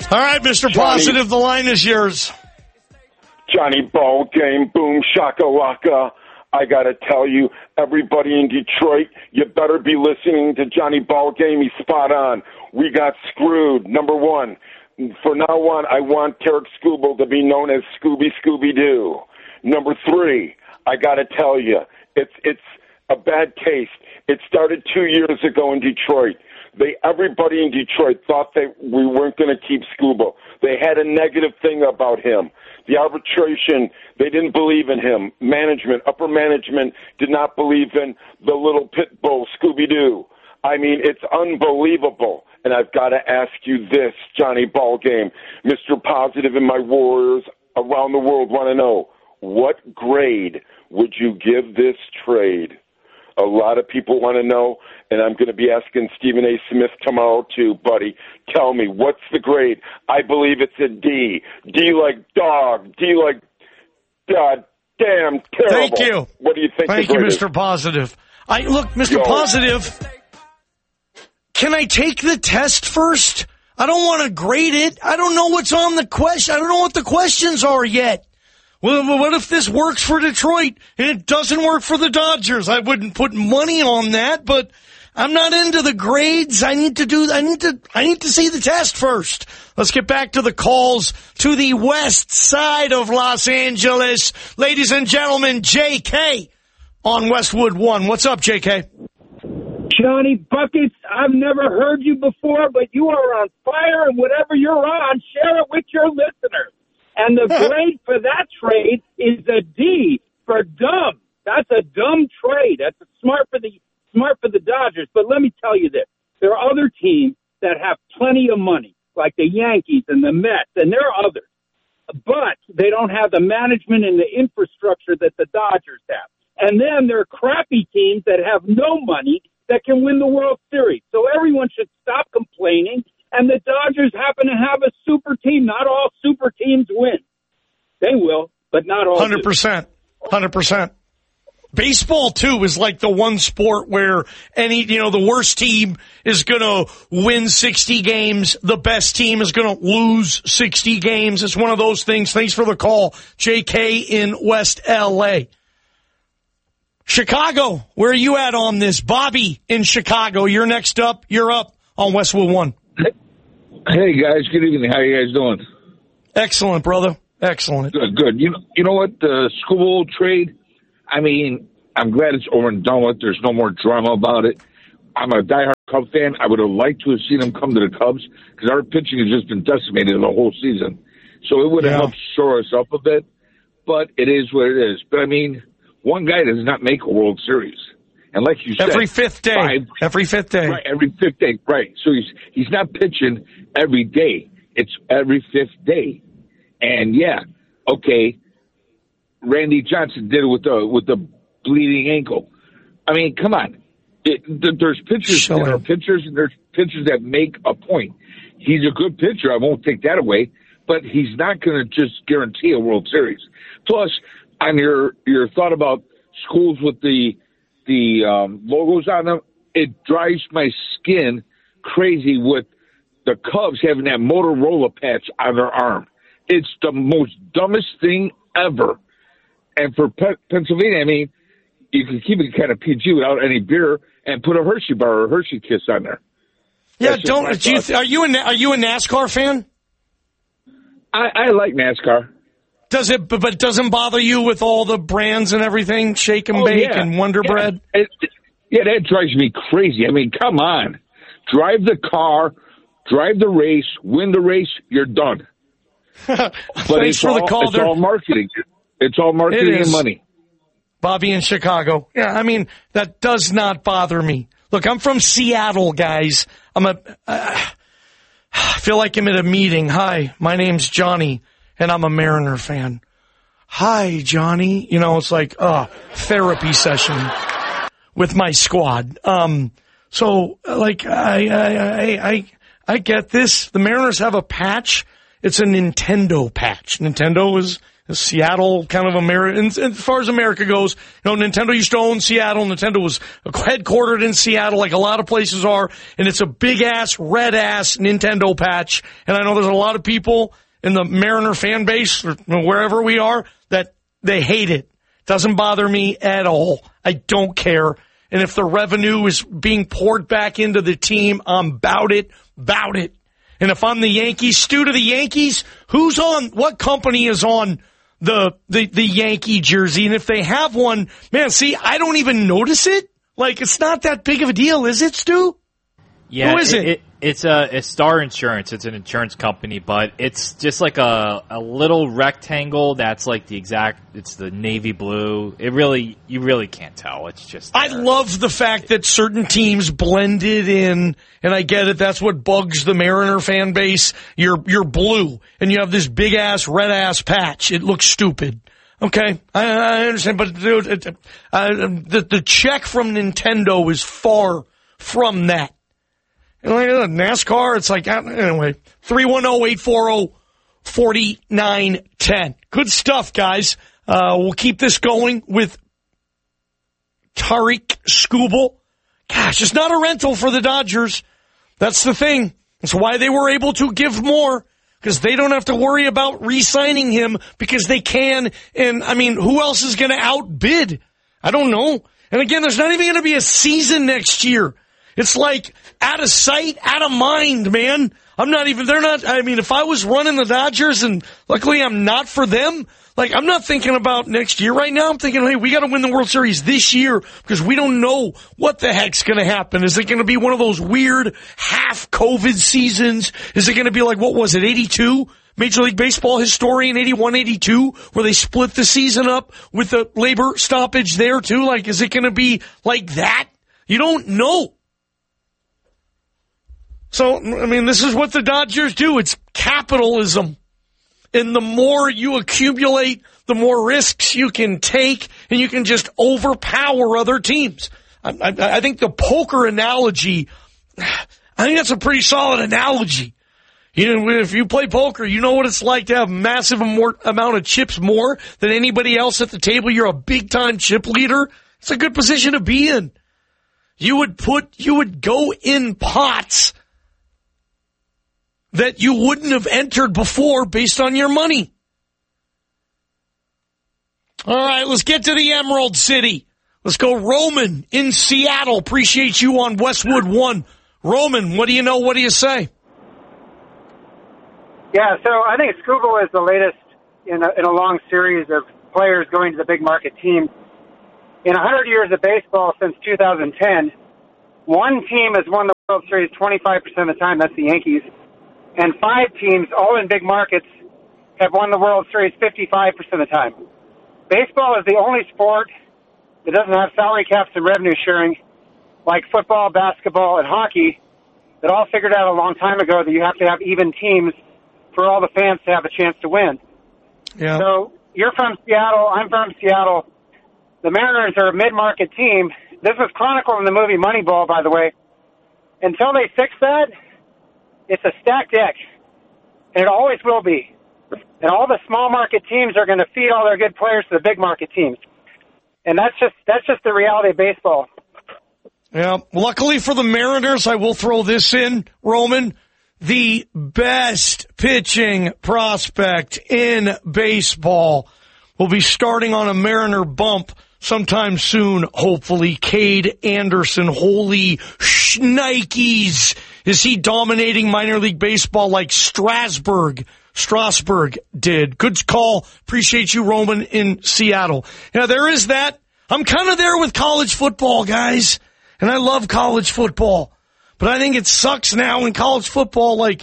All right, Mr. Positive, the line is yours. Johnny Ball Game, boom, shaka waka. I got to tell you, everybody in Detroit, you better be listening to Johnny Ball Game. He's spot on. We got screwed. Number one, for now on, I want Tarek Skubal to be known as Scooby-Doo. Number three, I got to tell you, it's a bad case. It started 2 years ago in Detroit. Everybody in Detroit thought that we weren't going to keep Skubal. They had a negative thing about him. The arbitration, they didn't believe in him. Management, upper management did not believe in the little pit bull, Scooby-Doo. I mean, it's unbelievable. And I've got to ask you this, Johnny Ball Game. Mr. Positive and my Warriors around the world want to know, what grade would you give this trade? A lot of people want to know, and I'm going to be asking Stephen A. Smith tomorrow too, buddy. Tell me, what's the grade? I believe it's a D. D like dog. D like, God damn, terrible. Thank you. What do you think? Thank you, Mr. Positive. Look, Mr. Positive, can I take the test first? I don't want to grade it. I don't know what's on the question. I don't know what the questions are yet. Well, what if this works for Detroit and it doesn't work for the Dodgers? I wouldn't put money on that, but I'm not into the grades. I need to see the test first. Let's get back to the calls to the west side of Los Angeles. Ladies and gentlemen, JK on Westwood 1. What's up, JK? Johnny Buckets, I've never heard you before, but you are on fire, and whatever you're on, share it with your listeners. And the grade for that trade is a D for dumb. That's a dumb trade. That's smart for the Dodgers. But let me tell you this. There are other teams that have plenty of money, like the Yankees and the Mets, and there are others. But they don't have the management and the infrastructure that the Dodgers have. And then there are crappy teams that have no money that can win the World Series. So everyone should stop complaining. And the Dodgers happen to have a super team. Not all super teams win. They will, but not all. 100%. 100%. Baseball, too, is like the one sport where the worst team is going to win 60 games. The best team is going to lose 60 games. It's one of those things. Thanks for the call, JK in West LA. Chicago, where are you at on this? Bobby in Chicago, you're next up. You're up on Westwood 1. Hey, guys. Good evening. How are you guys doing? Excellent, brother. Excellent. Good. You know what? The Skubal trade, I mean, I'm glad it's over and done with. There's no more drama about it. I'm a diehard Cub fan. I would have liked to have seen him come to the Cubs because our pitching has just been decimated the whole season. So it would have helped shore us up a bit. But it is what it is. But, I mean, one guy does not make a World Series. And like you said, every fifth day. Right, every fifth day. Right. So he's not pitching every day. It's every fifth day. And Randy Johnson did it with the bleeding ankle. I mean, come on. There's pitchers that are pitchers, and there's pitchers that make a point. He's a good pitcher. I won't take that away, but he's not going to just guarantee a World Series. Plus, on your thought about schools with the logos on them, it drives my skin crazy with the Cubs having that Motorola patch on their arm. It's the most dumbest thing ever. And for Pennsylvania, I mean, you can keep it kind of PG without any beer and put a Hershey bar or a Hershey Kiss on there. Yeah, are you a NASCAR fan? I like NASCAR. But it doesn't bother you with all the brands and everything, Shake and Bake and Wonder Bread? That drives me crazy. I mean, come on. Drive the car, drive the race, win the race, you're done. But Thanks for the call. It's all marketing. It's all marketing and money. Bobby in Chicago. Yeah, I mean, that does not bother me. Look, I'm from Seattle, guys. I feel like I'm at a meeting. Hi, my name's Johnny, and I'm a Mariner fan. Hi, Johnny. It's like therapy session with my squad. So, like, I get this. The Mariners have a patch. It's a Nintendo patch. Nintendo is Seattle, kind of America. As far as America goes, Nintendo used to own Seattle. Nintendo was headquartered in Seattle, like a lot of places are, and it's a big ass, red ass Nintendo patch. And I know there's a lot of people in the Mariner fan base, or wherever we are, that they hate it. Doesn't bother me at all. I don't care. And if the revenue is being poured back into the team, I'm about it. And if I'm the Yankees, Stu, to the Yankees, what company is on the Yankee jersey? And if they have one, man, see, I don't even notice it. Like, it's not that big of a deal, is it, Stu? Yeah, who is it? It's Star Insurance. It's an insurance company, but it's just like a little rectangle that's like it's the navy blue. You really can't tell. It's just there. I love the fact that certain teams blended in, and I get it. That's what bugs the Mariner fan base. You're blue, and you have this big ass red ass patch. It looks stupid. Okay, I understand, but dude, the check from Nintendo is far from that. And like NASCAR, it's like, anyway, 310-840-4910. Good stuff, guys. We'll keep this going with Tarik Skubal. Gosh, it's not a rental for the Dodgers. That's the thing. That's why they were able to give more, because they don't have to worry about re-signing him because they can. And, I mean, who else is going to outbid? I don't know. And again, there's not even going to be a season next year. It's like out of sight, out of mind, man. If I was running the Dodgers, and luckily I'm not for them, like, I'm not thinking about next year right now. I'm thinking, hey, we got to win the World Series this year because we don't know what the heck's going to happen. Is it going to be one of those weird half COVID seasons? Is it going to be like, what was it, 82? Major League Baseball historian, 81, 82, where they split the season up with the labor stoppage there too? Like, is it going to be like that? You don't know. So, I mean, this is what the Dodgers do. It's capitalism. And the more you accumulate, the more risks you can take, and you can just overpower other teams. I think the poker analogy, I think that's a pretty solid analogy. If you play poker, you know what it's like to have massive amount of chips more than anybody else at the table. You're a big-time chip leader. It's a good position to be in. You would go in pots that you wouldn't have entered before based on your money. All right, let's get to the Emerald City. Let's go Roman in Seattle. Appreciate you on Westwood 1. Roman, what do you know? What do you say? Yeah, so I think Skubal is the latest in a long series of players going to the big market team. In 100 years of baseball since 2010, one team has won the World Series 25% of the time. That's the Yankees. And 5 teams, all in big markets, have won the World Series 55% of the time. Baseball is the only sport that doesn't have salary caps and revenue sharing, like football, basketball, and hockey, that all figured out a long time ago that you have to have even teams for all the fans to have a chance to win. Yeah. So you're from Seattle, I'm from Seattle. The Mariners are a mid-market team. This was chronicled in the movie Moneyball, by the way. Until they fix that, it's a stacked deck, and it always will be. And all the small market teams are going to feed all their good players to the big market teams. And that's just the reality of baseball. Yeah, luckily for the Mariners, I will throw this in, Roman. The best pitching prospect in baseball will be starting on a Mariner bump sometime soon, hopefully. Cade Anderson. Holy shnikes. Is he dominating minor league baseball like Strasburg did? Good call. Appreciate you, Roman, in Seattle. Now, there is that. I'm kind of there with college football, guys. And I love college football. But I think it sucks now in college football, like,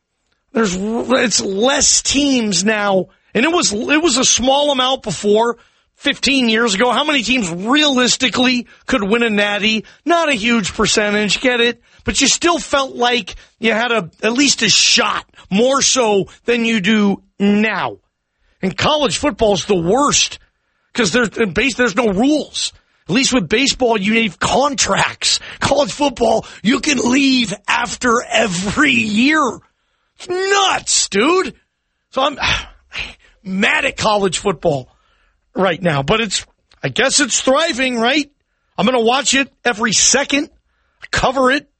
it's less teams now. And it was a small amount before, 15 years ago. How many teams realistically could win a natty? Not a huge percentage, get it? But you still felt like you had at least a shot, more so than you do now. And college football is the worst because there's no rules. At least with baseball, you need contracts. College football, you can leave after every year. It's nuts, dude. So mad at college football right now. But I guess it's thriving, right? I'm going to watch it every second, cover it.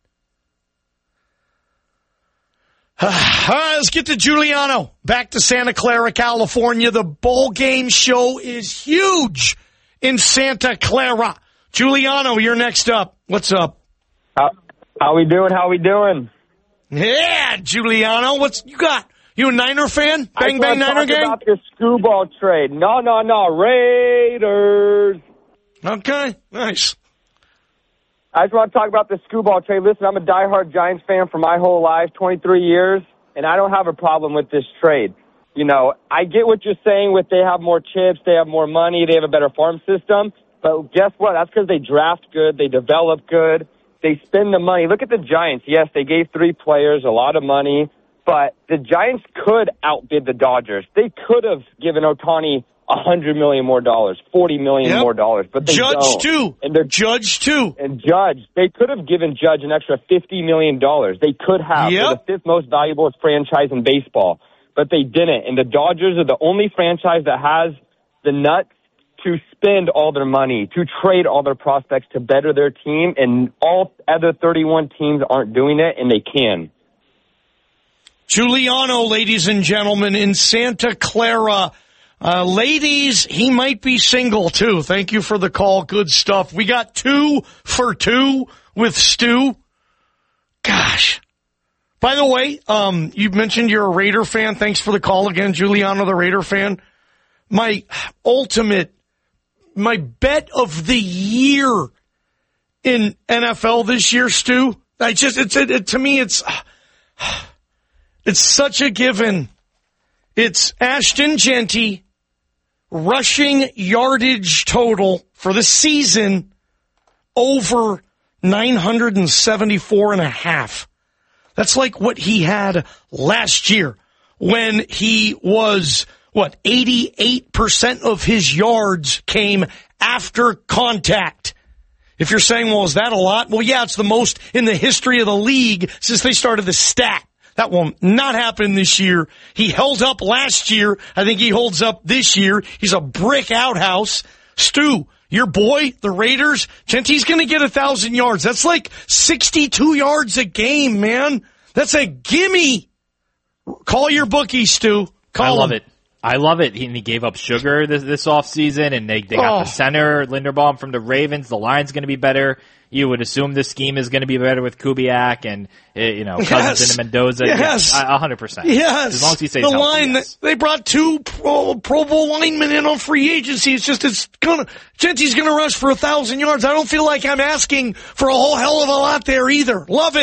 All right, let's get to Giuliano. Back to Santa Clara, California. The bowl game show is huge in Santa Clara. Giuliano, you're next up. What's up? How we doing? How we doing? Yeah, Giuliano. What's you got? You a Niner fan? Bang, bang, Niner gang? About the Screwball trade. No. Raiders. Okay, nice. I just want to talk about the Screwball trade. Listen, I'm a diehard Giants fan for my whole life, 23 years, and I don't have a problem with this trade. You know, I get what you're saying with they have more chips, they have more money, they have a better farm system, but guess what? That's because they draft good, they develop good, they spend the money. Look at the Giants. Yes, they gave 3 players a lot of money, but the Giants could outbid the Dodgers. They could have given Ohtani $100 million more, $40 million more, but they Judge don't. too. And they're Judge too. And Judge, they could have given Judge an extra $50 million. They could have. Yep. They're the 5th most valuable franchise in baseball, but they didn't. And the Dodgers are the only franchise that has the nuts to spend all their money, to trade all their prospects to better their team, and all other 31 teams aren't doing it, and they can. Giuliano, ladies and gentlemen, in Santa Clara. Ladies, he might be single, too. Thank you for the call. Good stuff. We got 2 for 2 with Stu. Gosh. By the way, you mentioned you're a Raider fan. Thanks for the call again, Giuliano, the Raider fan. My bet of the year in NFL this year, Stu, to me, it's such a given. It's Ashton Jeanty rushing yardage total for the season over 974.5. That's like what he had last year when he was, 88% of his yards came after contact. If you're saying, well, is that a lot? Well, yeah, it's the most in the history of the league since they started the stat. That will not happen this year. He held up last year. I think he holds up this year. He's a brick outhouse. Stu, your boy, the Raiders, Gentie's going to get 1,000 yards. That's like 62 yards a game, man. That's a gimme. Call your bookie, Stu. I love it. I love it. He gave up Sugar this offseason, and they got the center, Linderbaum, from the Ravens. The line's going to be better. You would assume this scheme is going to be better with Kubiak and, Cousins and Mendoza. Yes. 100%. Yes. As long as he stays the healthy, line, yes. They brought 2 Pro Bowl linemen in on free agency. Gentie's going to rush for 1,000 yards. I don't feel like I'm asking for a whole hell of a lot there either. Love it.